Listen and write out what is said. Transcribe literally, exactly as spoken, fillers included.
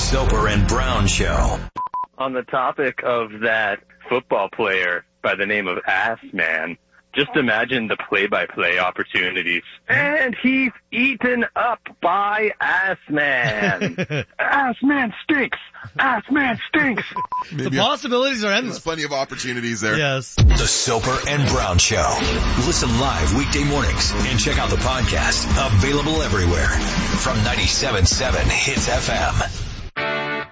Soper and Brown Show. On the topic of that football player by the name of Ass Man, just imagine the play-by-play opportunities. And he's eaten up by Ass Man. Ass Man stinks. Ass Man stinks. The possibilities are endless. There's plenty of opportunities there. Yes. The Soper and Brown Show. Listen live weekday mornings and check out the podcast. Available everywhere. From ninety-seven point seven Hits F M.